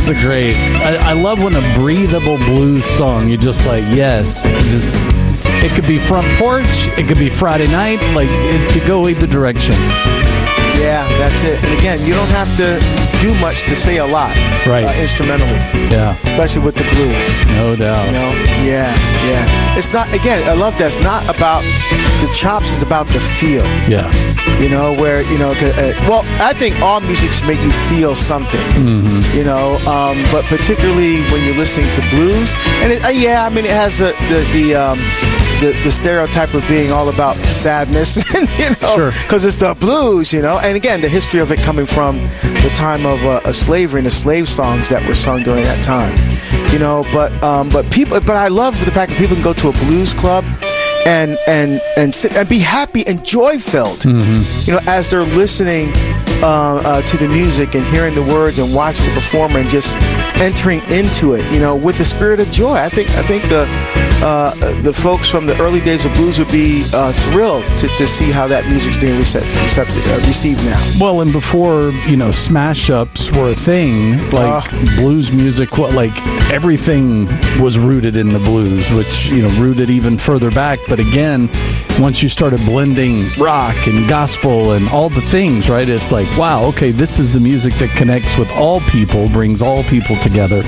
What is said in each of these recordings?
That's a great. I love when a breathable blues song, you're just like, yes. It could be front porch. It could be Friday night. Like, it could go either direction. Yeah, that's it. And again, you don't have to do much to say a lot, right? Instrumentally, yeah. Especially with the blues, no doubt. You know, yeah. It's not. Again, I love that. It's not about the chops. It's about the feel. Yeah. You know, where well, I think all music should make you feel something. Mm-hmm. You know, but particularly when you're listening to blues, and it has the stereotype of being all about sadness, because it's the blues, and again, the history of it coming from the time of slavery and the slave songs that were sung during that time, but I love the fact that people can go to a blues club and sit and be happy and joy filled, as they're listening to the music and hearing the words and watching the performer and just entering into it, with the spirit of joy. I think the folks from the early days of blues would be thrilled to see how that music's being received now. Well, and before smash ups were a thing, like blues music, like everything was rooted in the blues, which rooted even further back. But again, once you started blending rock and gospel and all the things, right? It's like, wow, okay, this is the music that connects with all people, brings all people together.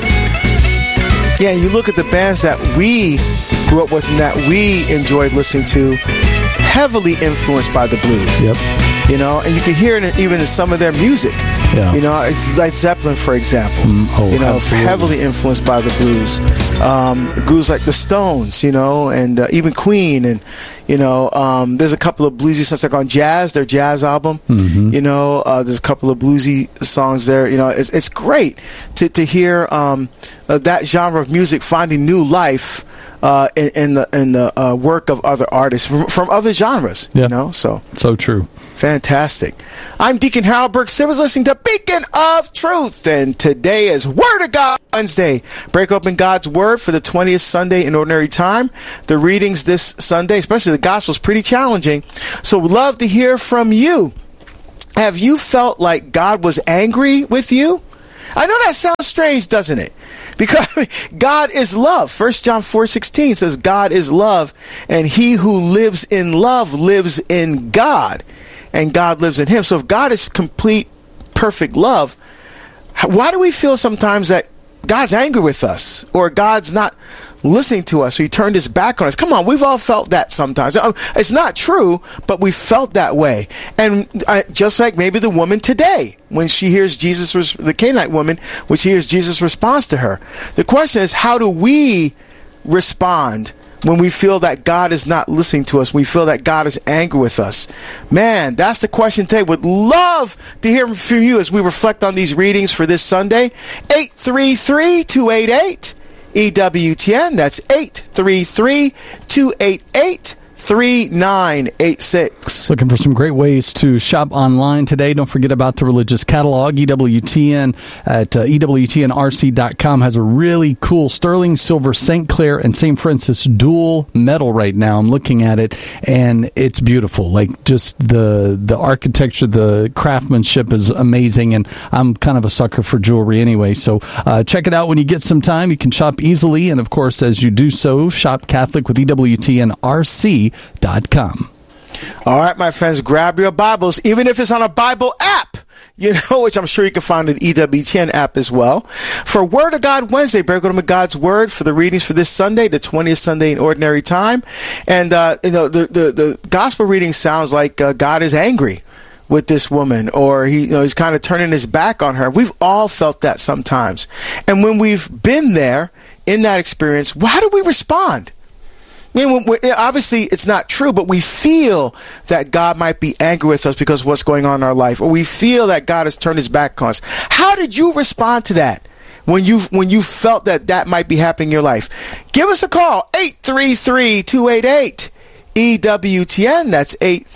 Yeah, you look at the bands that we grew up with and that we enjoyed listening to, heavily influenced by the blues. Yep. And you can hear it even in some of their music. Yeah. It's like Zeppelin, for example. Absolutely. Heavily influenced by the blues. Groups like the Stones, and even Queen, and there's a couple of bluesy songs like on Jazz, their Jazz album. Mm-hmm. There's a couple of bluesy songs there. It's great to hear that genre of music finding new life in the work of other artists from other genres. Yeah. So true. Fantastic. I'm Deacon Harold Burke Simmons, listening to Beacon of Truth, and today is Word of God Wednesday. Break open God's Word for the 20th Sunday in Ordinary Time. The readings this Sunday, especially the Gospel, is pretty challenging, so we'd love to hear from you. Have you felt like God was angry with you? I know that sounds strange, doesn't it? Because God is love. 1 John 4:16 says God is love, and he who lives in love lives in God, and God lives in him. So if God is complete, perfect love, why do we feel sometimes that God's angry with us, or God's not listening to us, or he turned his back on us? Come on, we've all felt that sometimes. It's not true, but we felt that way. And just like maybe the woman today, when she hears Jesus, the Canaanite woman, when she hears Jesus' response to her. The question is, how do we respond when we feel that God is not listening to us, we feel that God is angry with us? Man, that's the question today. Would love to hear from you as we reflect on these readings for this Sunday. 833-288 EWTN. That's 833-288-3986. Looking for some great ways to shop online today. Don't forget about the religious catalog. EWTN at EWTNRC.com has a really cool sterling silver St. Clair and St. Francis dual medal right now. I'm looking at it, and it's beautiful. Like, just the architecture, the craftsmanship is amazing, and I'm kind of a sucker for jewelry anyway. So check it out when you get some time. You can shop easily, and of course, as you do so, shop Catholic with EWTNRC.com. All right, my friends, grab your Bibles, even if it's on a Bible app, which I'm sure you can find an EWTN app as well. For Word of God Wednesday, break open God's Word for the readings for this Sunday, the 20th Sunday in Ordinary Time. And, the gospel reading sounds like God is angry with this woman, or he's kind of turning his back on her. We've all felt that sometimes. And when we've been there in that experience, how do we respond? I mean, obviously, it's not true, but we feel that God might be angry with us because of what's going on in our life, or we feel that God has turned his back on us. How did you respond to that when you felt that might be happening in your life? Give us a call, 833-288-EWTN. That's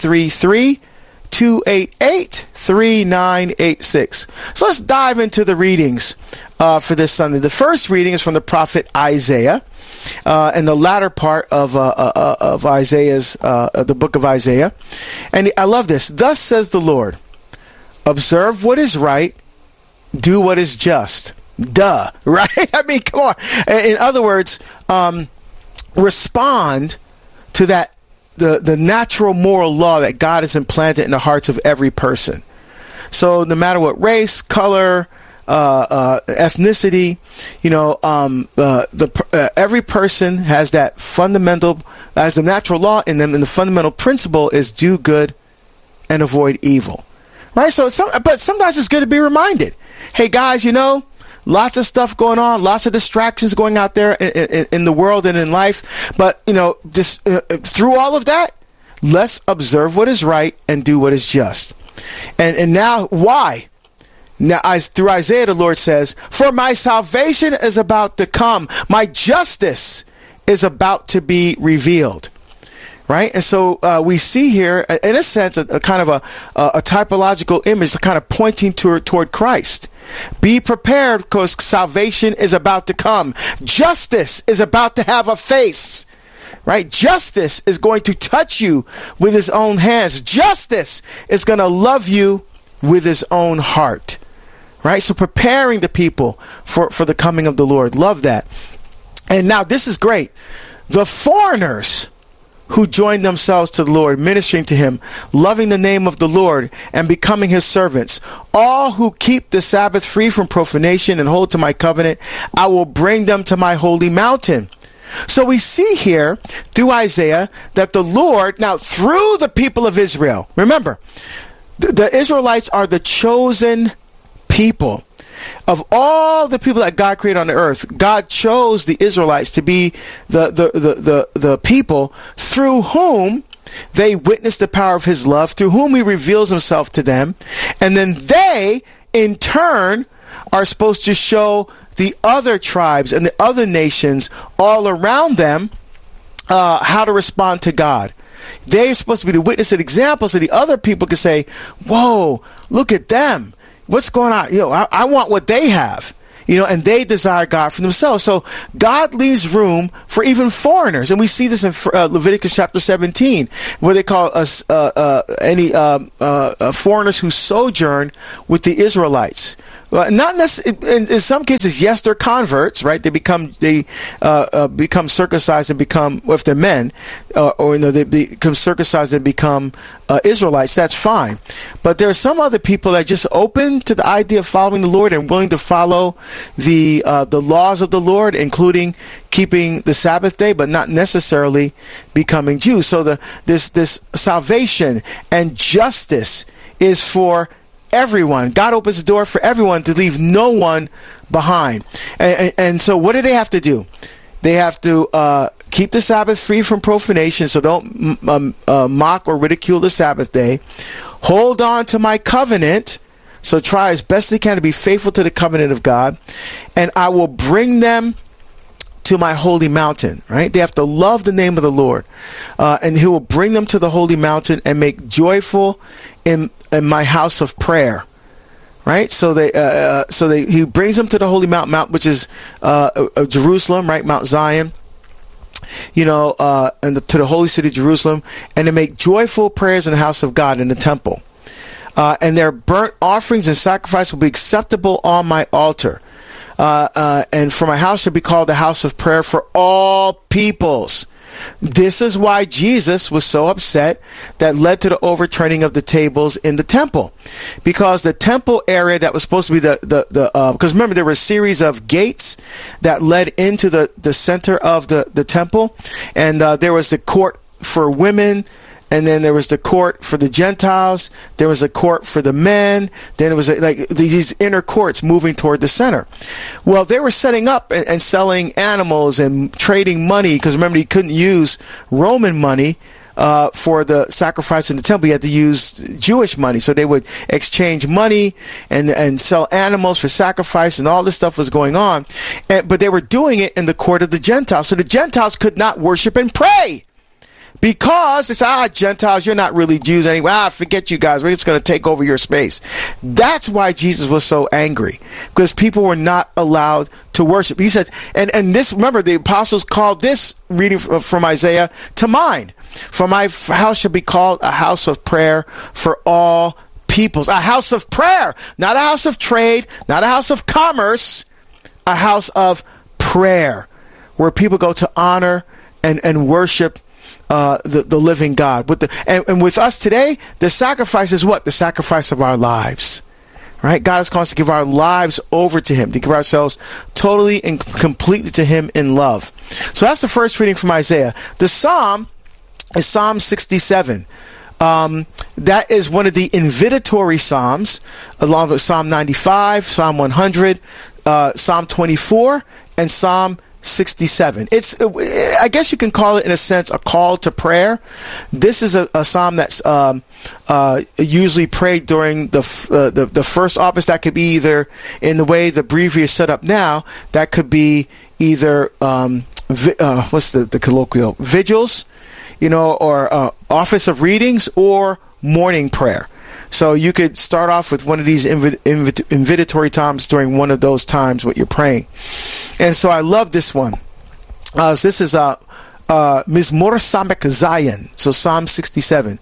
833-288-3986. So let's dive into the readings for this Sunday. The first reading is from the prophet Isaiah. In the latter part of Isaiah's, the book of Isaiah. And I love this. Thus says the Lord, observe what is right, do what is just, Duh, right? I mean, come on. In other words, respond to that, the natural moral law that God has implanted in the hearts of every person. So no matter what race, color, ethnicity, every person has that fundamental, as a natural law in them, and the fundamental principle is do good and avoid evil. Right? But sometimes it's good to be reminded. Hey guys, lots of stuff going on, lots of distractions going out there in the world and in life. But, through all of that, let's observe what is right and do what is just. And now, why? Now, through Isaiah, the Lord says, for my salvation is about to come. My justice is about to be revealed. Right? And so we see here, in a sense, a kind of a typological image, kind of pointing toward Christ. Be prepared because salvation is about to come. Justice is about to have a face. Right? Justice is going to touch you with his own hands. Justice is going to love you with his own heart. Right? So preparing the people for the coming of the Lord. Love that. And now this is great. The foreigners who join themselves to the Lord, ministering to him, loving the name of the Lord, and becoming his servants. All who keep the Sabbath free from profanation and hold to my covenant, I will bring them to my holy mountain. So we see here through Isaiah that the Lord, now through the people of Israel, remember, the Israelites are the chosen people. Of all the people that God created on the earth, God chose the Israelites to be the people through whom they witness the power of his love, through whom he reveals himself to them. And then they, in turn, are supposed to show the other tribes and the other nations all around them how to respond to God. They're supposed to be the witness and example so the other people can say, whoa, look at them. What's going on? I want what they have. And they desire God for themselves. So God leaves room for even foreigners. And we see this in Leviticus chapter 17, where they call us any foreigners who sojourn with the Israelites. Not necessarily, in some cases, yes, they're converts, right? They become circumcised and become, if they're men, they become circumcised and become Israelites. That's fine. But there are some other people that are just open to the idea of following the Lord and willing to follow the laws of the Lord, including keeping the Sabbath day, but not necessarily becoming Jews. So this salvation and justice is for everyone. God opens the door for everyone to leave no one behind. And so what do they have to do? They have to keep the Sabbath free from profanation, so don't mock or ridicule the Sabbath day. Hold on to my covenant, so try as best they can to be faithful to the covenant of God. And I will bring them to my holy mountain, right? They have to love the name of the Lord. And he will bring them to the holy mountain and make joyful in my house of prayer, right? So he brings them to the holy mount, which is Jerusalem, right? Mount Zion, and to the holy city of Jerusalem, and to make joyful prayers in the house of God in the temple. And their burnt offerings and sacrifice will be acceptable on my altar. And for my house shall be called the house of prayer for all peoples. This is why Jesus was so upset that led to the overturning of the tables in the temple, because the temple area that was supposed to be because remember there were a series of gates that led into the center of the temple, and there was the court for women. And then there was the court for the Gentiles. There was a court for the men. Then it was like these inner courts moving toward the center. Well, they were setting up and selling animals and trading money, because remember, you couldn't use Roman money for the sacrifice in the temple. You had to use Jewish money. So they would exchange money and sell animals for sacrifice, and all this stuff was going on. But they were doing it in the court of the Gentiles. So the Gentiles could not worship and pray. Because it's, Gentiles, you're not really Jews anyway. Forget you guys. We're just going to take over your space. That's why Jesus was so angry, because people were not allowed to worship. He said, and this, remember, the apostles called this reading from Isaiah to mind. For my house shall be called a house of prayer for all peoples. A house of prayer, not a house of trade, not a house of commerce, a house of prayer where people go to honor and worship the living God. And with us today, the sacrifice is what? The sacrifice of our lives. Right? God has called us to give our lives over to Him, to give ourselves totally and completely to Him in love. So that's the first reading from Isaiah. The Psalm is Psalm 67. That is one of the invitatory Psalms, along with Psalm 95, Psalm 100, Psalm 24, and Psalm 67. It's, I guess you can call it, in a sense, a call to prayer. This is a psalm that's usually prayed during the first office. That could be either, in the way the breviary is set up now, that could be either what's the colloquial, vigils, or office of readings, or morning prayer. So you could start off with one of these invitatory times during one of those times what you're praying. And so I love this one. This is Mizmor Samek Zion. So Psalm 67.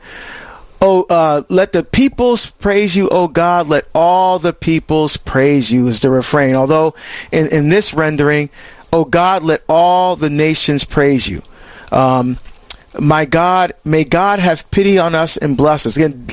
Let the peoples praise you, O God. Let all the peoples praise you is the refrain. Although in this rendering, O God, let all the nations praise you. My God, may God have pity on us and bless us. Again,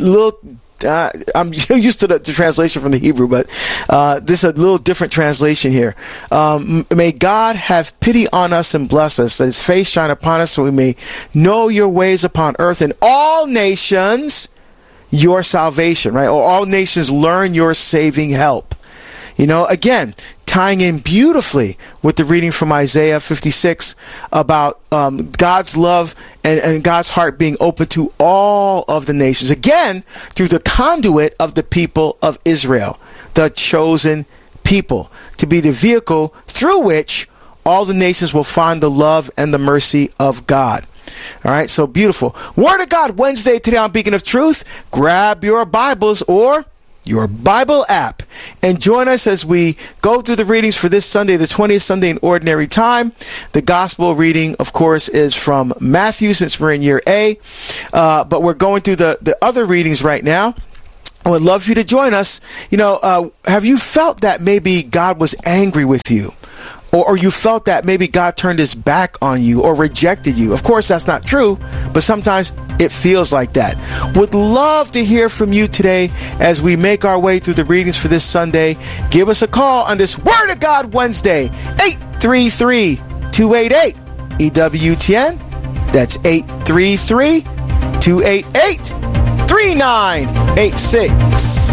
I'm used to the translation from the Hebrew, but this is a little different translation here. May God have pity on us and bless us, that His face shine upon us, so we may know your ways upon earth, and all nations your salvation, right? Or all nations learn your saving help. Again, tying in beautifully with the reading from Isaiah 56 about God's love and God's heart being open to all of the nations. Again, through the conduit of the people of Israel, the chosen people, to be the vehicle through which all the nations will find the love and the mercy of God. All right, so beautiful. Word of God Wednesday today on Beacon of Truth. Grab your Bibles or your Bible app and join us as we go through the readings for this Sunday, the 20th Sunday in Ordinary Time. The gospel reading, of course, is from Matthew, since we're in year A, but we're going through the other readings right now. I would love for you to join us. Have you felt that maybe God was angry with you? Or you felt that maybe God turned His back on you or rejected you? Of course, that's not true, but sometimes it feels like that. Would love to hear from you today as we make our way through the readings for this Sunday. Give us a call on this Word of God Wednesday, 833-288-EWTN. That's 833-288-3986.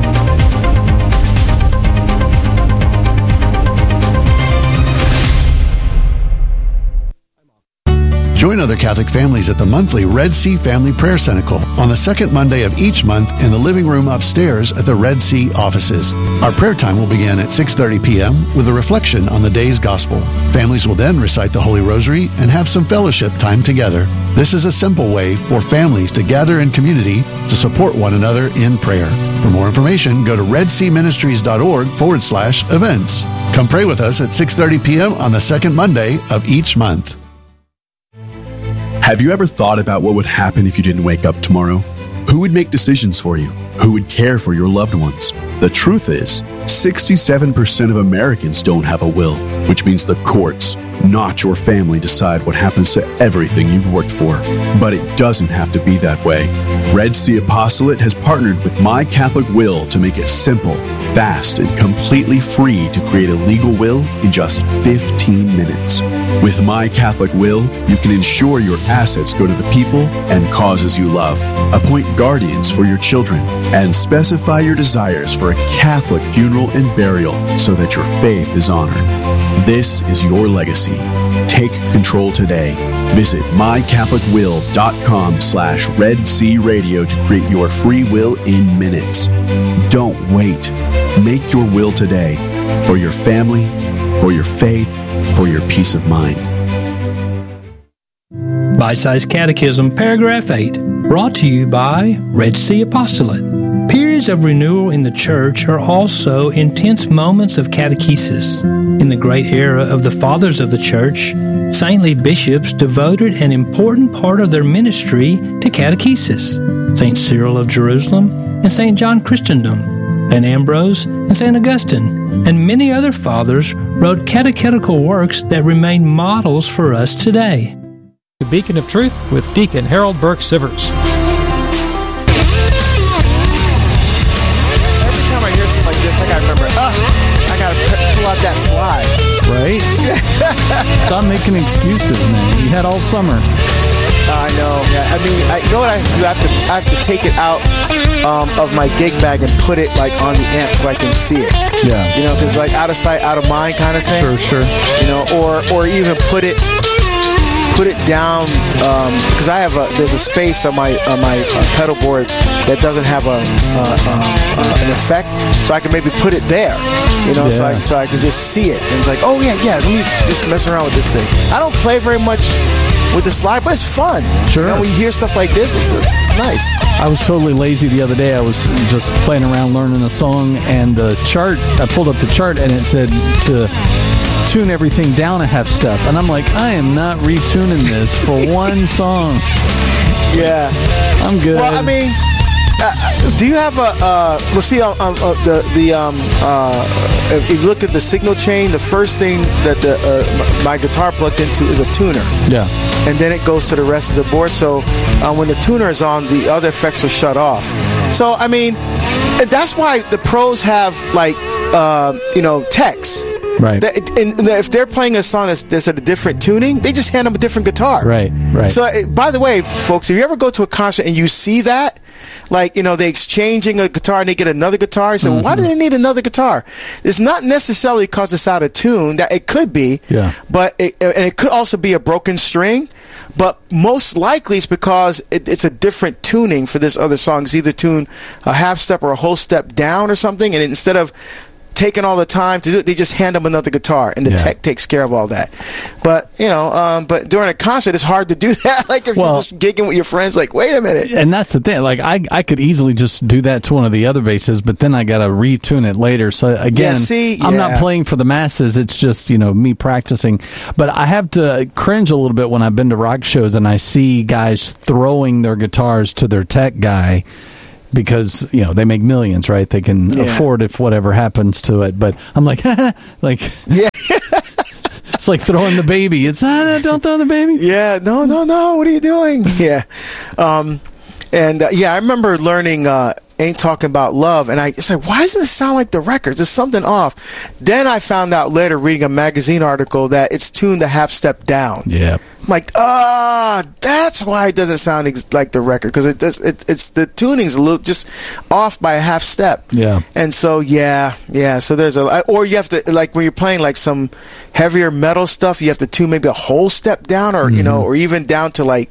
Join other Catholic families at the monthly Red Sea Family Prayer Cenacle on the second Monday of each month in the living room upstairs at the Red Sea offices. Our prayer time will begin at 6:30 p.m. with a reflection on the day's gospel. Families will then recite the Holy Rosary and have some fellowship time together. This is a simple way for families to gather in community to support one another in prayer. For more information, go to redseaministries.org/events. Come pray with us at 6:30 p.m. on the second Monday of each month. Have you ever thought about what would happen if you didn't wake up tomorrow? Who would make decisions for you? Who would care for your loved ones? The truth is, 67% of Americans don't have a will, which means the courts, not your family, decide what happens to everything you've worked for. But it doesn't have to be that way. Red Sea Apostolate has partnered with My Catholic Will to make it simple, fast, and completely free to create a legal will in just 15 minutes. With My Catholic Will, you can ensure your assets go to the people and causes you love, appoint guardians for your children, and specify your desires for a Catholic funeral and burial so that your faith is honored. This is your legacy. Take control today. Visit mycatholicwill.com/Red Sea Radio to create your free will in minutes. Don't wait. Make your will today for your family, for your faith, for your peace of mind. Bite-Sized Catechism, Paragraph 8, brought to you by Red Sea Apostolate. Periods of renewal in the Church are also intense moments of catechesis. In the great era of the Fathers of the Church, saintly bishops devoted an important part of their ministry to catechesis. St. Cyril of Jerusalem and St. John Chrysostom and Ambrose and St. Augustine, and many other fathers wrote catechetical works that remain models for us today. The Beacon of Truth with Deacon Harold Burke Sivers. Every time I hear something like this, I gotta remember, I gotta pull out that slide. Right? Stop making excuses, man. You had all summer. I know. Yeah. I mean, you know what I have to do? I have to take it out of my gig bag and put it like on the amp so I can see it. Yeah. You know, because like out of sight, out of mind kind of thing. Sure. You know, or even put it down because there's a space on my pedal board that doesn't have an effect, so I can maybe put it there. You know, Yeah. so I can just see it, and it's like, oh yeah, let me just mess around with this thing. I don't play very much with the slide, but it's fun. Sure. You know, when you hear stuff like this, it's nice. I was totally lazy the other day. I was just playing around learning a song, and the chart, I pulled up the chart, and it said to tune everything down a half step. And I'm like, I am not retuning this for one song. Yeah. I'm good. Well, I mean, do you have let's see, if you look at the signal chain, the first thing that my guitar plugged into is a tuner. Yeah. And then it goes to the rest of the board. So when the tuner is on, the other effects are shut off. So, I mean, that's why the pros have, like, techs. Right. If they're playing a song that's at a different tuning, they just hand them a different guitar. Right. So, by the way, folks, if you ever go to a concert and you see that, like, you know, they exchanging a guitar and they get another guitar, you say, well, why do they need another guitar? It's not necessarily because it's out of tune. That it could be. Yeah. But it could also be a broken string. But most likely it's because it's a different tuning for this other song. It's either tune a half step or a whole step down or something, and instead of taking all the time to do it, they just hand them another guitar, and the tech takes care of all that. But but during a concert, it's hard to do that. Like if you're just gigging with your friends, like, wait a minute. And that's the thing. Like I could easily just do that to one of the other basses, but then I got to retune it later. So again, I'm not playing for the masses. It's just me practicing. But I have to cringe a little bit when I've been to rock shows and I see guys throwing their guitars to their tech guy. Because they make millions, right? They can afford if whatever happens to it. But I'm like, it's like throwing the baby. It's don't throw the baby. Yeah, no. What are you doing? Yeah, I remember learning "Ain't Talking About Love," and I said, why doesn't it sound like the records? There's something off. Then I found out later, reading a magazine article, that it's tuned a half step down. Yeah. I'm like, that's why it doesn't sound like the record, because it's the tuning's a little just off by a half step. Yeah. And so so there's or you have to, like when you're playing like some heavier metal stuff, you have to tune maybe a whole step down, or or even down to like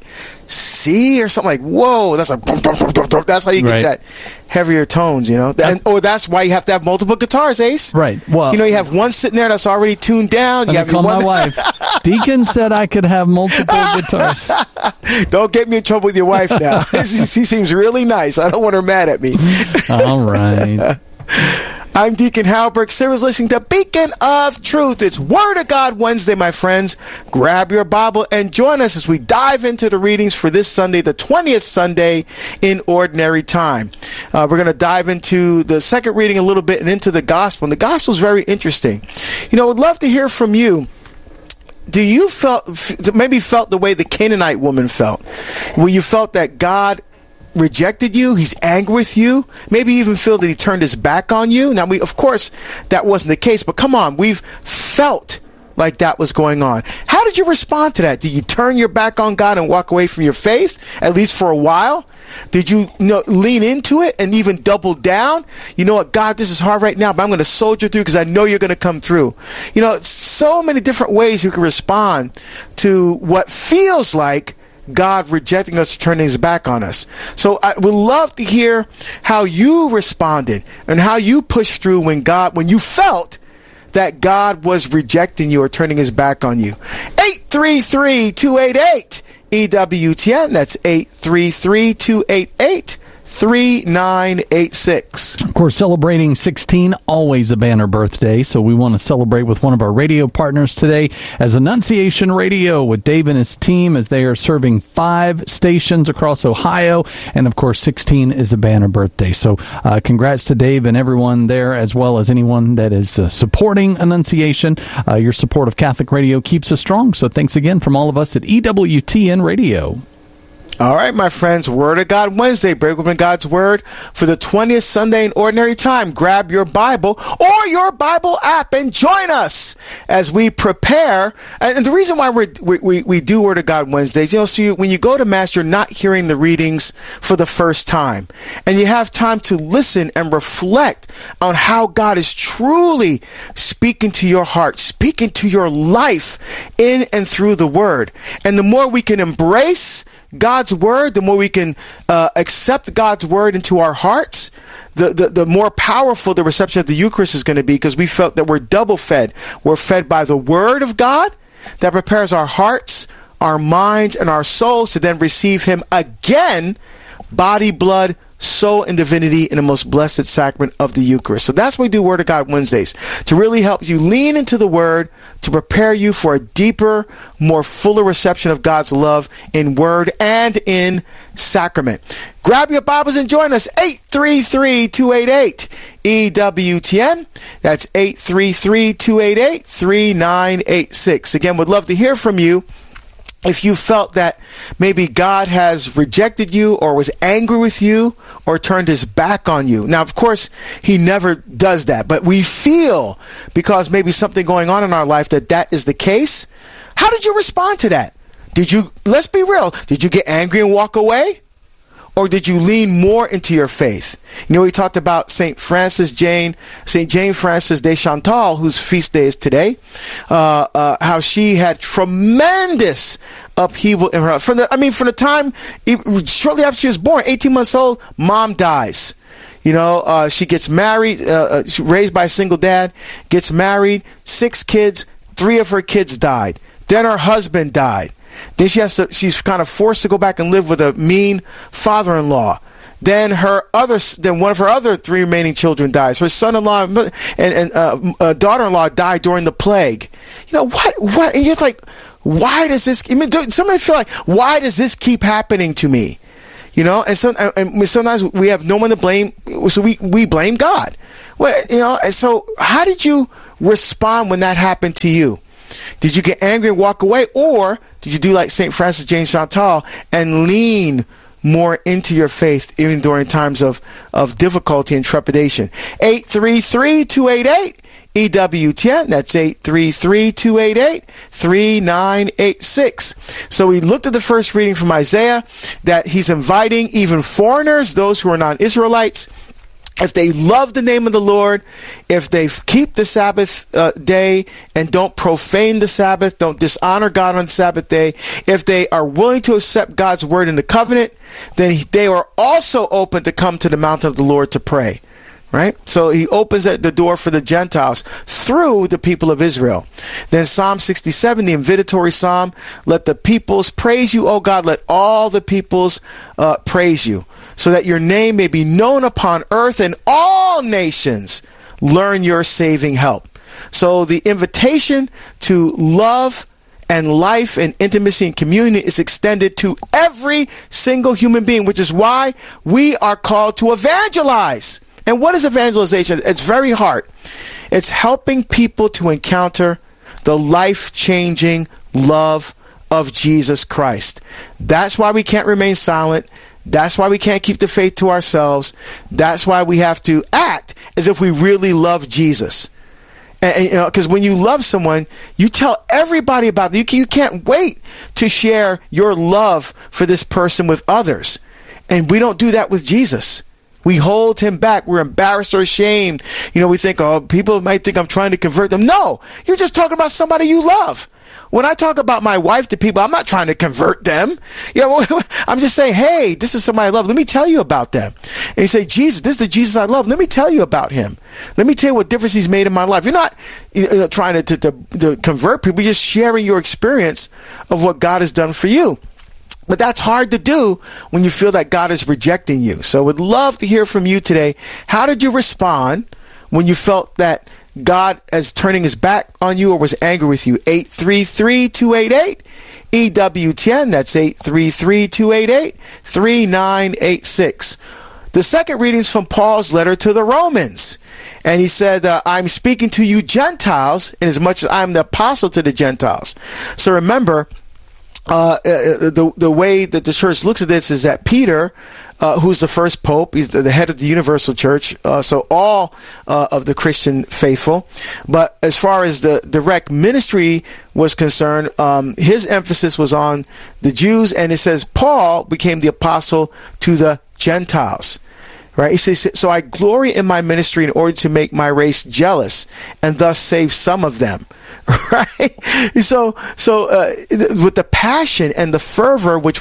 C or something. Like, whoa, that's that's how you get that heavier tones, or that's why you have to have multiple guitars, Ace. Right. Well, you have one sitting there that's already tuned down. I call my wife. Deacon said I could have multiple guitars. Don't get me in trouble with your wife now. She seems really nice. I don't want her mad at me. All right. I'm Deacon Harold Burke Sivers, listening to Beacon of Truth. It's Word of God Wednesday, my friends. Grab your Bible and join us as we dive into the readings for this Sunday, the 20th Sunday in Ordinary Time. We're going to dive into the second reading a little bit and into the Gospel. And the Gospel is very interesting. I'd love to hear from you. Do you maybe felt the way the Canaanite woman felt? Where you felt that God rejected you, he's angry with you, maybe you even feel that he turned his back on you. Now, of course, that wasn't the case, but come on, we've felt like that was going on. How did you respond to that? Did you turn your back on God and walk away from your faith, at least for a while? Did you, lean into it and even double down? You know what, God, this is hard right now, but I'm going to soldier through because I know you're going to come through. So many different ways you can respond to what feels like God rejecting us, turning his back on us. So I would love to hear how you responded and how you pushed through when you felt that God was rejecting you or turning his back on you. 833-288 EWTN. That's 833-288 3986. Of course, celebrating 16, always a banner birthday, so we want to celebrate with one of our radio partners today as Annunciation Radio with Dave and his team as they are serving 5 stations across Ohio, and of course 16 is a banner birthday. So congrats to Dave and everyone there, as well as anyone that is supporting Annunciation. Your support of Catholic Radio keeps us strong, so thanks again from all of us at EWTN Radio. All right, my friends, Word of God Wednesday. Break open God's Word for the 20th Sunday in Ordinary Time. Grab your Bible or your Bible app and join us as we prepare. And the reason why we do Word of God Wednesdays, so when you go to Mass, you're not hearing the readings for the first time. And you have time to listen and reflect on how God is truly speaking to your heart, speaking to your life in and through the Word. And the more we can embrace God's Word, the more we can accept God's Word into our hearts, the more powerful the reception of the Eucharist is going to be, because we felt that we're double fed. We're fed by the Word of God that prepares our hearts, our minds, and our souls to then receive Him again, body, blood, soul, and divinity in the most blessed sacrament of the Eucharist. So that's why we do Word of God Wednesdays, to really help you lean into the Word, to prepare you for a deeper, more fuller reception of God's love in Word and in sacrament. Grab your Bibles and join us. 833-288-EWTN. That's 833-288-3986. Again, would love to hear from you. If you felt that maybe God has rejected you or was angry with you or turned his back on you. Now, of course, he never does that, but we feel, because maybe something going on in our life, that is the case. How did you respond to that? Let's be real, did you get angry and walk away? Or did you lean more into your faith? We talked about St. Jane Frances de Chantal, whose feast day is today, how she had tremendous upheaval in her. From the time, shortly after she was born, 18 months old, mom dies. She gets married, raised by a single dad, gets married, 6 kids, 3 of her kids died. Then her husband died. Then she's kind of forced to go back and live with a mean father-in-law. Then one of her other 3 remaining children dies. Her son-in-law and daughter-in-law died during the plague. What? And you're like, why does this? Somebody feel like, why does this keep happening to me? And sometimes we have no one to blame, so we blame God. Well, and so how did you respond when that happened to you? Did you get angry and walk away, or did you do like St. Frances Jane Chantal and lean more into your faith even during times of difficulty and trepidation? 833-288-EWTN. That's 833-288-3986. So we looked at the first reading from Isaiah, that he's inviting even foreigners, those who are non-Israelites, if they love the name of the Lord, if they keep the Sabbath day and don't profane the Sabbath, don't dishonor God on the Sabbath day, if they are willing to accept God's word in the covenant, then they are also open to come to the mountain of the Lord to pray. Right? So he opens the door for the Gentiles through the people of Israel. Then Psalm 67, the invitatory psalm, let the peoples praise you, O God, let all the peoples praise you, so that your name may be known upon earth and all nations learn your saving help. So the invitation to love and life and intimacy and communion is extended to every single human being, which is why we are called to evangelize. And what is evangelization? It's very hard. It's helping people to encounter the life-changing love of Jesus Christ. That's why we can't remain silent. That's why we can't keep the faith to ourselves. That's why we have to act as if we really love Jesus. And because when you love someone, you tell everybody about them. You can't wait to share your love for this person with others. And we don't do that with Jesus. We hold him back. We're embarrassed or ashamed. We think, people might think I'm trying to convert them. No, you're just talking about somebody you love. When I talk about my wife to people, I'm not trying to convert them. I'm just saying, hey, this is somebody I love. Let me tell you about them. And you say, Jesus, this is the Jesus I love. Let me tell you about him. Let me tell you what difference he's made in my life. You're not trying to convert people. You're just sharing your experience of what God has done for you. But that's hard to do when you feel that God is rejecting you. So I would love to hear from you today. How did you respond when you felt that God is turning his back on you or was angry with you? 833-288-EWTN. That's 833-288-3986. The second reading is from Paul's letter to the Romans. And he said, I'm speaking to you Gentiles, inasmuch as I'm the apostle to the Gentiles. So remember, the way that the church looks at this is that Peter, who's the first pope, he's the head of the universal church, so all of the Christian faithful. But as far as the direct ministry was concerned, his emphasis was on the Jews, and it says Paul became the apostle to the Gentiles. Right? He says, so I glory in my ministry in order to make my race jealous and thus save some of them. Right? So with the passion and the fervor with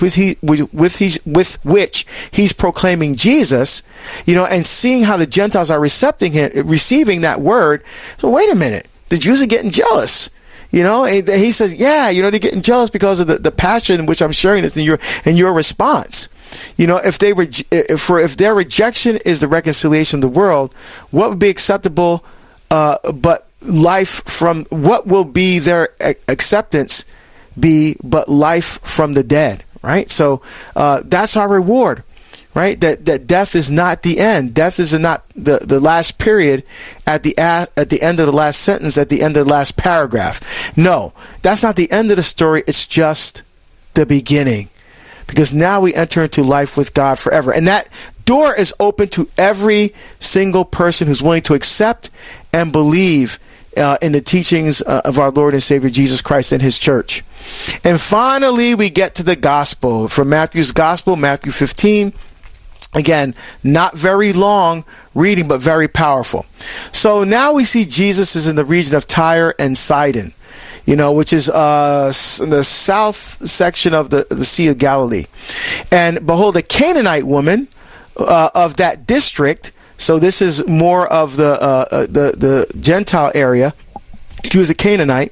which he's proclaiming Jesus, and seeing how the Gentiles are receiving that word. So wait a minute, the Jews are getting jealous. And he says, yeah, they're getting jealous because of the passion in which I'm sharing this in your response. If their rejection is the reconciliation of the world, what would be acceptable, but life from what will be their acceptance be but life from the dead, right? So that's our reward, right? That death is not the end. Death is not the last period at the end of the last sentence, at the end of the last paragraph. No, that's not the end of the story. It's just the beginning. Because now we enter into life with God forever. And that door is open to every single person who's willing to accept and believe in the teachings of our Lord and Savior Jesus Christ and his church. And finally, we get to the gospel. From Matthew's gospel, Matthew 15. Again, not very long reading, but very powerful. So now we see Jesus is in the region of Tyre and Sidon, which is in the south section of the Sea of Galilee. And behold, a Canaanite woman of that district. So this is more of the Gentile area. She was a Canaanite.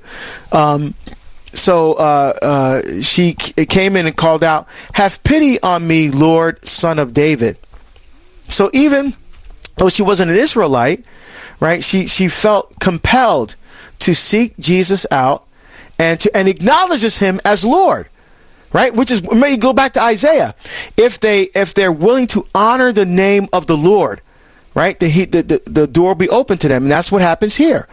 She came in and called out, "Have pity on me, Lord, Son of David." So even though she wasn't an Israelite, right? She felt compelled to seek Jesus out and acknowledges him as Lord, right? Which is, maybe go back to Isaiah. If they're willing to honor the name of the Lord, right? The door will be open to them. And that's what happens here.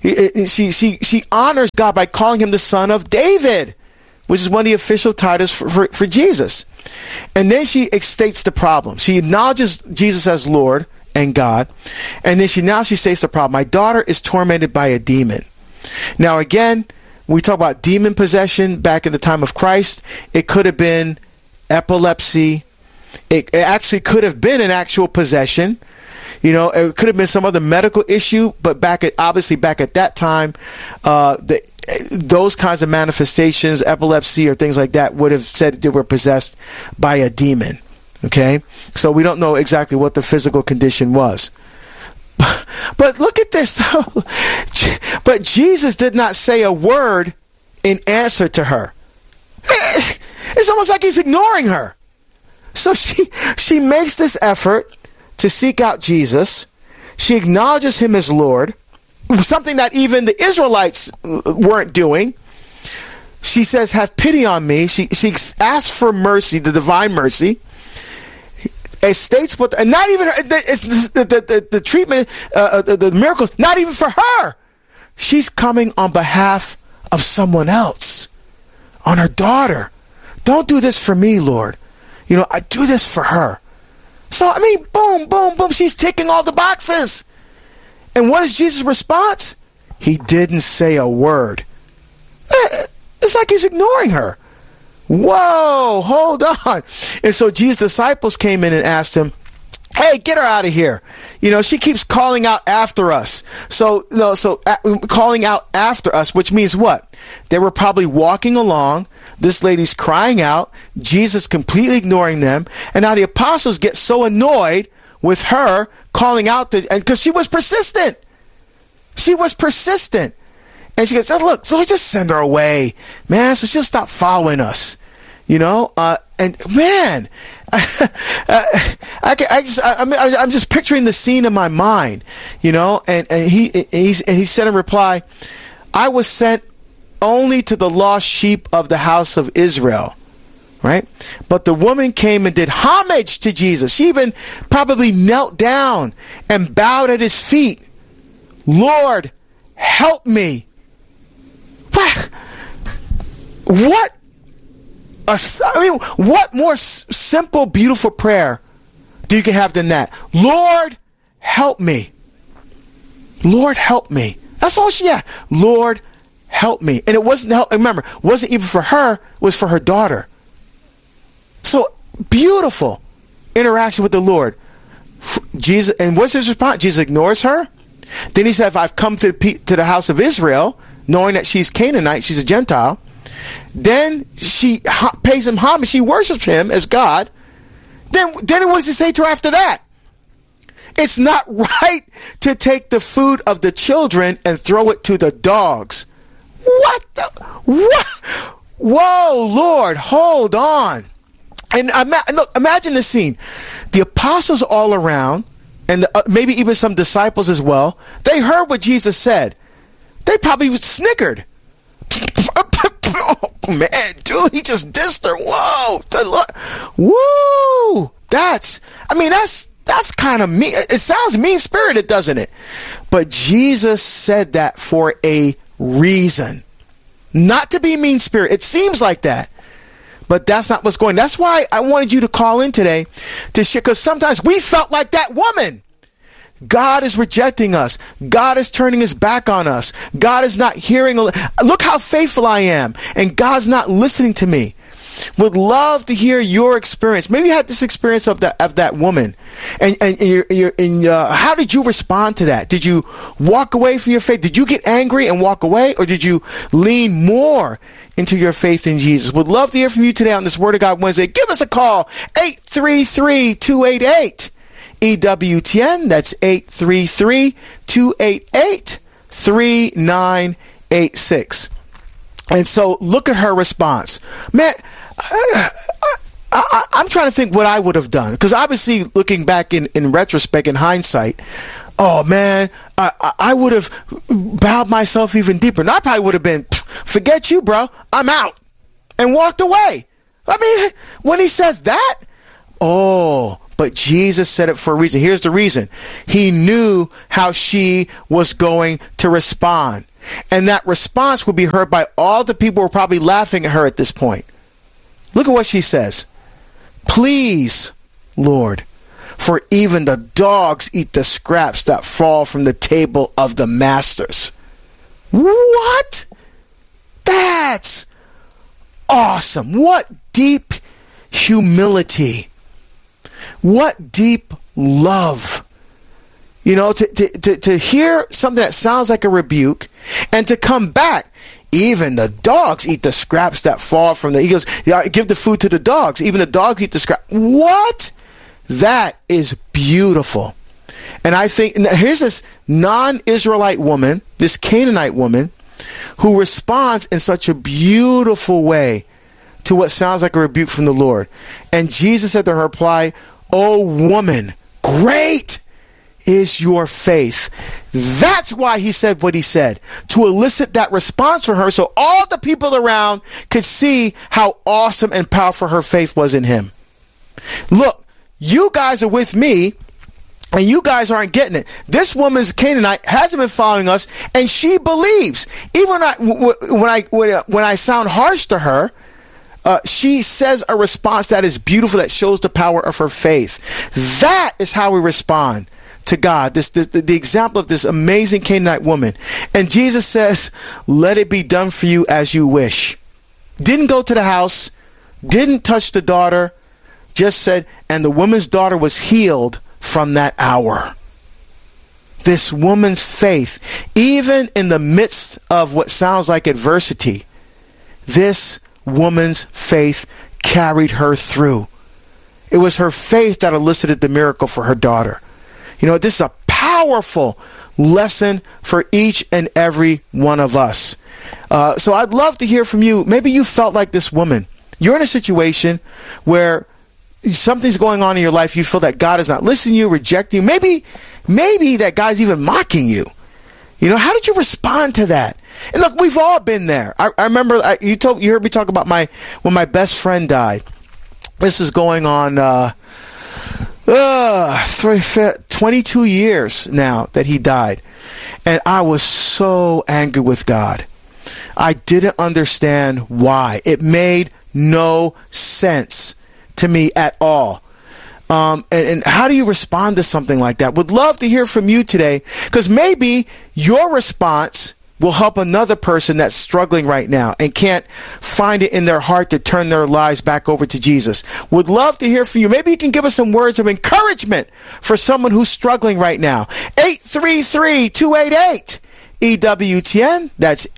She honors God by calling him the Son of David, which is one of the official titles for Jesus. And then she states the problem. She acknowledges Jesus as Lord and God. And then she states the problem. My daughter is tormented by a demon. Now, again, when we talk about demon possession back in the time of Christ, it could have been epilepsy. It actually could have been an actual possession. It could have been some other medical issue, but back at that time, those kinds of manifestations, epilepsy or things like that, would have said they were possessed by a demon. Okay? So we don't know exactly what the physical condition was. But look at this. But Jesus did not say a word in answer to her. It's almost like he's ignoring her. So she makes this effort to seek out Jesus. She acknowledges him as Lord, something that even the Israelites weren't doing. She says, "Have pity on me." She asks for mercy, the divine mercy. It states what, and not even the treatment, the miracles, not even for her. She's coming on behalf of someone else, on her daughter. Don't do this for me, Lord. I do this for her. So, boom, boom, boom. She's ticking all the boxes. And what is Jesus' response? He didn't say a word. It's like he's ignoring her. Whoa, hold on. And so Jesus' disciples came in and asked him, "Hey, get her out of here. She keeps calling out after us." Calling out after us, which means what? They were probably walking along. This lady's crying out. Jesus completely ignoring them. And now the apostles get so annoyed with her calling out because she was persistent. She was persistent. And she goes, "Oh, look, so we just send her away, man, so she'll stop following us." And man, I'm just picturing the scene in my mind, and he said in reply, I was sent only to the lost sheep of the house of Israel. Right? But the woman came and did homage to Jesus. She even probably knelt down and bowed at his feet. Lord, help me. What more simple, beautiful prayer do you can have than that? Lord, help me. Lord, help me. That's all she had. Lord, help me. And it wasn't help. Remember, it wasn't even for her. It was for her daughter. So beautiful interaction with the Lord. Jesus, and what's his response? Jesus ignores her. Then he said, if I've come to the house of Israel, knowing that she's Canaanite, she's a Gentile, then she pays him homage. She worships him as God. Then what does he say to her after that? It's not right to take the food of the children and throw it to the dogs. What? Whoa, Lord, hold on. And look, imagine the scene. The apostles all around, and maybe even some disciples as well, they heard what Jesus said. They probably snickered. Oh, man, dude, he just dissed her. Whoa. Woo. That's kind of mean. It sounds mean-spirited, doesn't it? But Jesus said that for a reason. Not to be mean-spirited. It seems like that. But that's not what's going on. That's why I wanted you to call in today to share, because sometimes we felt like that woman. God is rejecting us. God is turning his back on us. God is not hearing. Look how faithful I am. And God's not listening to me. Would love to hear your experience. Maybe you had this experience of that woman. And how did you respond to that? Did you walk away from your faith? Did you get angry and walk away? Or did you lean more into your faith in Jesus? Would love to hear from you today on this Word of God Wednesday. Give us a call, 833-288 EWTN. That's 833-288-3986. And so look at her response. Man, I'm trying to think what I would have done, because obviously looking back in retrospect, in hindsight, oh man, I would have bowed myself even deeper. And I probably would have been, forget you, bro, I'm out, and walked away. I mean, when he says that, but Jesus said it for a reason. Here's the reason. He knew how she was going to respond. And that response would be heard by all the people who were probably laughing at her at this point. Look at what she says. Please, Lord, for even the dogs eat the scraps that fall from the table of the masters. What? That's awesome. What deep humility. What deep love. You know, to hear something that sounds like a rebuke and to come back. Even the dogs eat the scraps that fall from he goes, give the food to the dogs. Even the dogs eat the scraps. What? That is beautiful. And I think, here's this non-Israelite woman, this Canaanite woman, who responds in such a beautiful way to what sounds like a rebuke from the Lord. And Jesus said to her reply, "Oh woman, great is your faith." That's why he said what he said, to elicit that response from her so all the people around could see how awesome and powerful her faith was in him. Look, you guys are with me and you guys aren't getting it. This woman's Canaanite, hasn't been following us, and she believes. Even when I sound harsh to her, she says a response that is beautiful, that shows the power of her faith. That is how we respond to God. The example of this amazing Canaanite woman. And Jesus says, let it be done for you as you wish. Didn't go to the house, didn't touch the daughter, just said, and the woman's daughter was healed from that hour. This woman's faith, even in the midst of what sounds like adversity, this woman's faith carried her through. It was her faith that elicited the miracle for her daughter. You know, this is a powerful lesson for each and every one of us. So I'd love to hear from you. Maybe you felt like this woman You're in a situation where something's going on in your life. You feel that God is not listening to you, rejecting you. Maybe that guy's even mocking you. You know, how did you respond to that? And look, we've all been there. I remember you heard me talk about when my best friend died. This is going on 22 years now that he died. And I was so angry with God. I didn't understand why. It made no sense to me at all. And how do you respond to something like that? Would love to hear from you today, because maybe your response will help another person that's struggling right now and can't find it in their heart to turn their lives back over to Jesus. Would love to hear from you. Maybe you can give us some words of encouragement for someone who's struggling right now. 833-288-EWTN. That's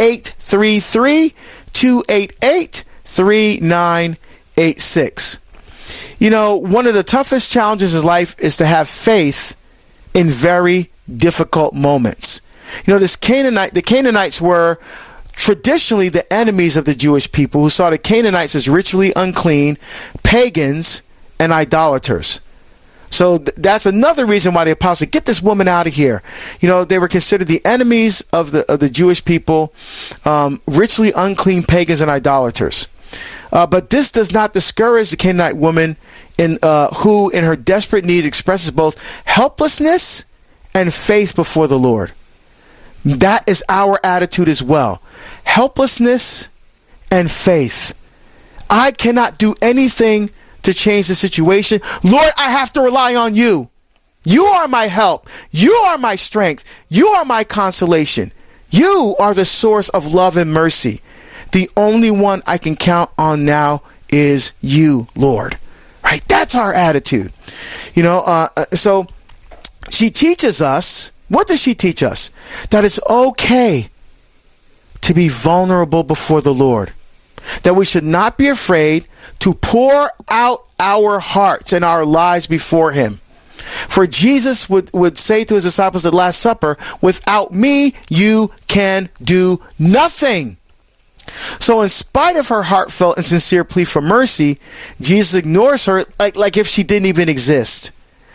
833-288-3986. You know, one of the toughest challenges in life is to have faith in very difficult moments. You know, the Canaanites were traditionally the enemies of the Jewish people, who saw the Canaanites as ritually unclean, pagans, and idolaters. So that's another reason why the apostle said, get this woman out of here. You know, they were considered the enemies of the Jewish people, ritually unclean, pagans, and idolaters. But this does not discourage the Canaanite woman who, in her desperate need, expresses both helplessness and faith before the Lord. That is our attitude as well. Helplessness and faith. I cannot do anything to change the situation. Lord, I have to rely on you. You are my help. You are my strength. You are my consolation. You are the source of love and mercy. The only one I can count on now is you, Lord. Right? That's our attitude. You know, so she teaches us, what does she teach us? That it's okay to be vulnerable before the Lord. That we should not be afraid to pour out our hearts and our lives before him. For Jesus would say to his disciples at the Last Supper, without me, you can do nothing. So in spite of her heartfelt and sincere plea for mercy, Jesus ignores her like if she didn't even exist.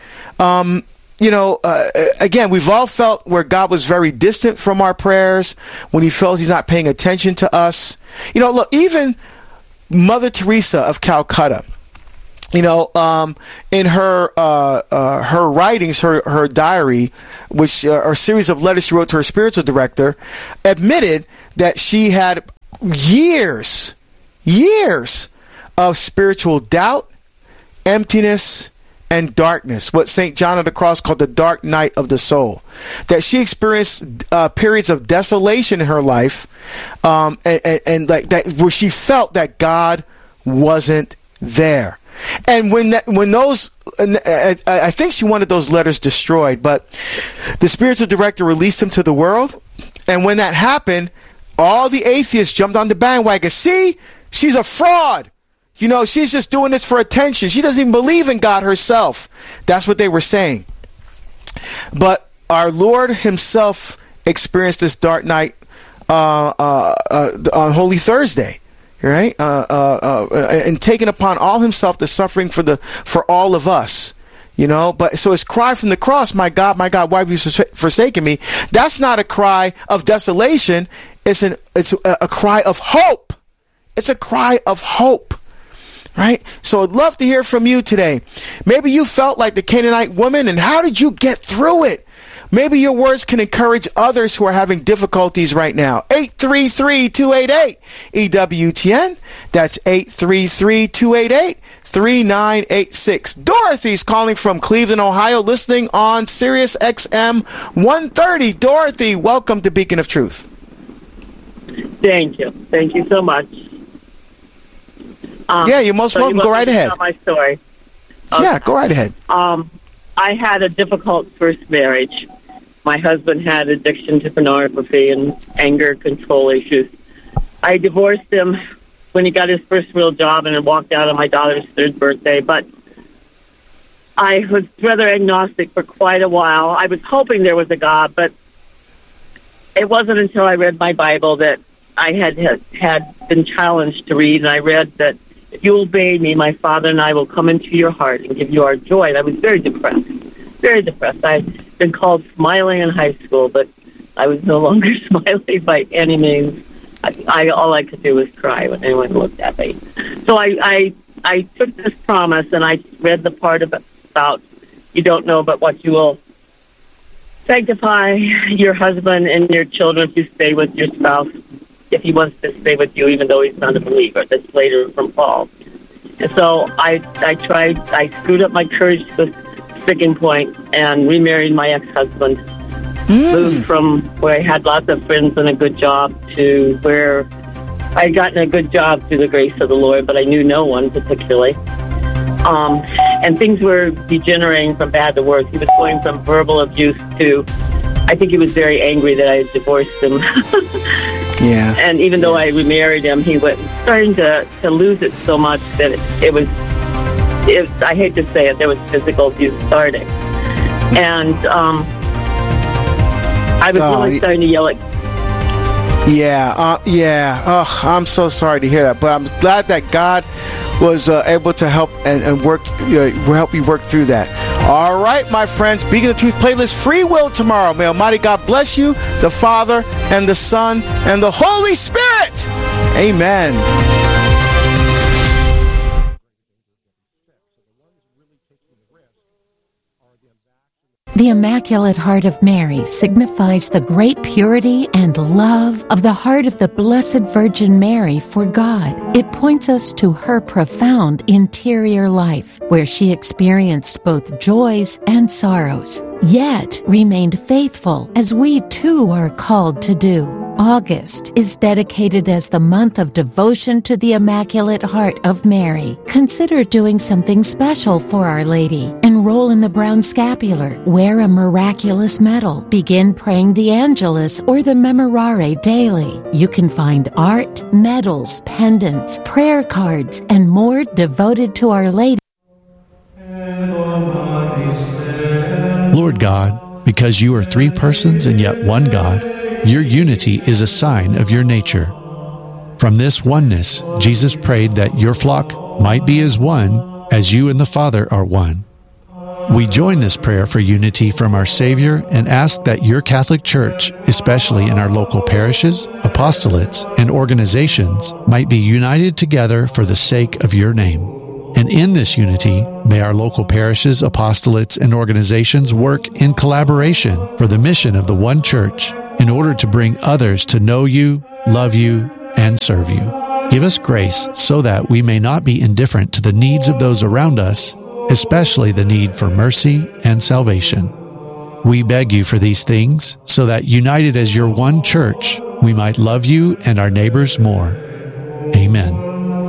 Again, we've all felt where God was very distant from our prayers, when he felt he's not paying attention to us. You know, look, even Mother Teresa of Calcutta, you know, in her writings, her diary, which are a series of letters she wrote to her spiritual director, admitted that she had years of spiritual doubt, emptiness, and darkness, what St. John of the Cross called the dark night of the soul. That she experienced periods of desolation in her life, and like that, where she felt that God wasn't there. And I think she wanted those letters destroyed, but the spiritual director released them to the world. And when that happened, all the atheists jumped on the bandwagon. See, she's a fraud. You know, she's just doing this for attention. She doesn't even believe in God herself. That's what they were saying. But our Lord himself experienced this dark night on Holy Thursday, right? And taking upon all himself the suffering for all of us. You know, but so his cry from the cross, my God, why have you forsaken me? That's not a cry of desolation. It's a cry of hope. It's a cry of hope. Right? So I'd love to hear from you today. Maybe you felt like the Canaanite woman, and how did you get through it? Maybe your words can encourage others who are having difficulties right now. 833-288-EWTN. That's 833-288-3986. Dorothy's calling from Cleveland, Ohio, listening on Sirius XM 130. Dorothy, welcome to Beacon of Truth. Thank you. Thank you so much. Yeah, you're most welcome. Go right ahead. My story. Yeah, go right ahead. I had a difficult first marriage. My husband had addiction to pornography and anger control issues. I divorced him when he got his first real job and walked out on my daughter's 3rd birthday. But I was rather agnostic for quite a while. I was hoping there was a God, but it wasn't until I read my Bible that I had been challenged to read, and I read that if you obey me, my Father and I will come into your heart and give you our joy. And I was very depressed, very depressed. I'd been called smiling in high school, but I was no longer smiling by any means. All I could do was cry when anyone looked at me. So I took this promise, and I read the part about you don't know but what you will sanctify your husband and your children if you stay with your spouse, if he wants to stay with you, even though he's not a believer. That's later from Paul. And so I screwed up my courage to the sticking point and remarried my ex-husband. Moved from where I had lots of friends and a good job to where I had gotten a good job through the grace of the Lord, but I knew no one particularly. And things were degenerating from bad to worse. He was going from verbal abuse to, I think he was very angry that I had divorced him. Yeah. And even though I remarried him, he was starting to lose it so much that it was, I hate to say it, there was physical abuse starting. And I was really starting to yell at. Yeah. Oh, I'm so sorry to hear that, but I'm glad that God was able to help and work, help you work through that. All right, my friends, Beacon of Truth playlist, Free Will tomorrow. May Almighty God bless you, the Father and the Son and the Holy Spirit. Amen. The Immaculate Heart of Mary signifies the great purity and love of the heart of the Blessed Virgin Mary for God. It points us to her profound interior life, where she experienced both joys and sorrows, yet remained faithful, as we too are called to do. August is dedicated as the month of devotion to the Immaculate Heart of Mary. Consider doing something special for Our Lady. Enroll in the Brown Scapular. Wear a miraculous medal. Begin praying the Angelus or the Memorare daily. You can find art, medals, pendants, prayer cards, and more devoted to Our Lady. Lord God, because you are three persons and yet one God, your unity is a sign of your nature. From this oneness, Jesus prayed that your flock might be as one as you and the Father are one. We join this prayer for unity from our Savior and ask that your Catholic Church, especially in our local parishes, apostolates, and organizations, might be united together for the sake of your name. And in this unity, may our local parishes, apostolates, and organizations work in collaboration for the mission of the one Church in order to bring others to know you, love you, and serve you. Give us grace so that we may not be indifferent to the needs of those around us, especially the need for mercy and salvation. We beg you for these things so that, united as your one Church, we might love you and our neighbors more. Amen.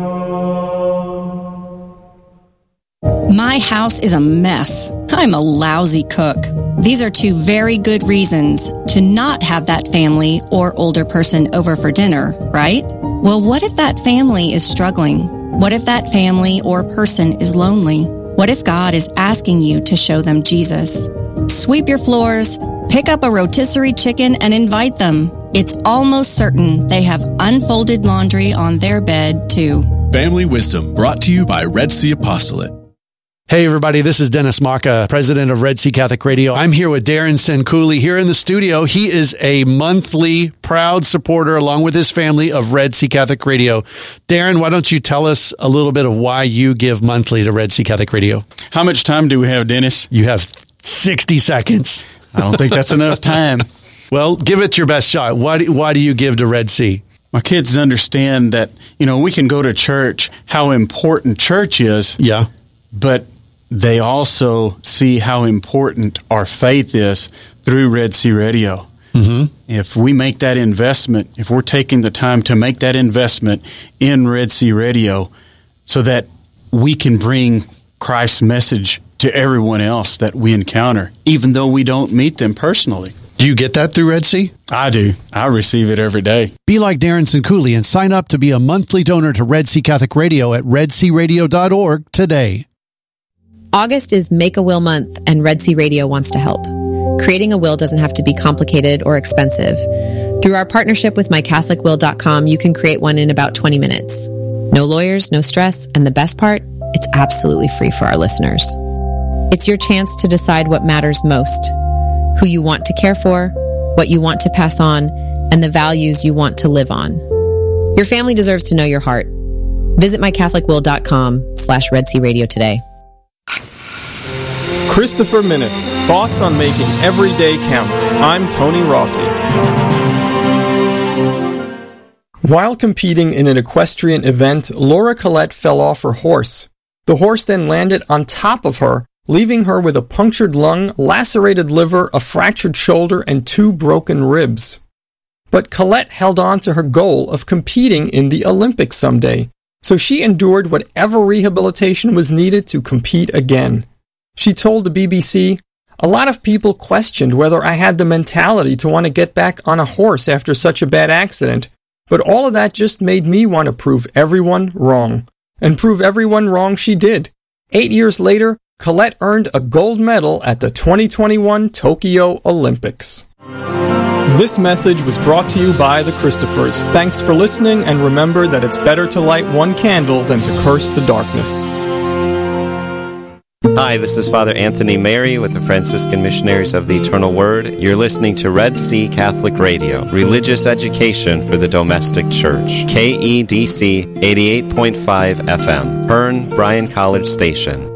My house is a mess. I'm a lousy cook. These are two very good reasons to not have that family or older person over for dinner, right? Well, what if that family is struggling? What if that family or person is lonely? What if God is asking you to show them Jesus? Sweep your floors, pick up a rotisserie chicken, and invite them. It's almost certain they have unfolded laundry on their bed, too. Family Wisdom, brought to you by Red Sea Apostolate. Hey everybody, this is Dennis Maka, president of Red Sea Catholic Radio. I'm here with Darren Senkouli here in the studio. He is a monthly proud supporter along with his family of Red Sea Catholic Radio. Darren, why don't you tell us a little bit of why you give monthly to Red Sea Catholic Radio? How much time do we have, Dennis? You have 60 seconds. I don't think that's enough time. Well, give it your best shot. Why do you give to Red Sea? My kids understand that, we can go to church, how important church is. Yeah. But they also see how important our faith is through Red Sea Radio. Mm-hmm. If we make that investment, if we're taking the time to make that investment in Red Sea Radio so that we can bring Christ's message to everyone else that we encounter, even though we don't meet them personally. Do you get that through Red Sea? I do. I receive it every day. Be like Darren Senkouli and sign up to be a monthly donor to Red Sea Catholic Radio at redsearadio.org today. August is Make a Will Month, and Red Sea Radio wants to help. Creating a will doesn't have to be complicated or expensive. Through our partnership with mycatholicwill.com, you can create one in about 20 minutes. No lawyers, no stress, and the best part, it's absolutely free for our listeners. It's your chance to decide what matters most, who you want to care for, what you want to pass on, and the values you want to live on. Your family deserves to know your heart. Visit mycatholicwill.com/Red Sea Radio today. Christopher Minutes, thoughts on making every day count. I'm Tony Rossi. While competing in an equestrian event, Laura Collette fell off her horse. The horse then landed on top of her, leaving her with a punctured lung, lacerated liver, a fractured shoulder, and 2 broken ribs. But Collette held on to her goal of competing in the Olympics someday, so she endured whatever rehabilitation was needed to compete again. She told the BBC, "A lot of people questioned whether I had the mentality to want to get back on a horse after such a bad accident, but all of that just made me want to prove everyone wrong." And prove everyone wrong she did. 8 years later, Collette earned a gold medal at the 2021 Tokyo Olympics. This message was brought to you by the Christophers. Thanks for listening, and remember that it's better to light one candle than to curse the darkness. Hi, this is Father Anthony Mary with the Franciscan Missionaries of the Eternal Word. You're listening to Red Sea Catholic Radio, religious education for the domestic church. KEDC 88.5 FM, Hearn, Bryan College Station.